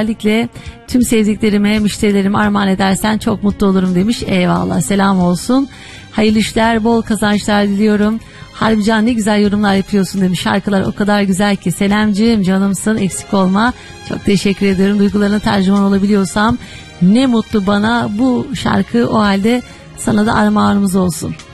Özellikle tüm sevdiklerime, müşterilerime armağan edersen çok mutlu olurum demiş. Eyvallah, selam olsun. Hayırlı işler, bol kazançlar diliyorum. Harbican ne güzel yorumlar yapıyorsun demiş. Şarkılar o kadar güzel ki. Selamcığım, canımsın, eksik olma. Çok teşekkür ederim. Duygularına tercüman olabiliyorsam ne mutlu bana. Bu şarkı o halde sana da armağanımız olsun.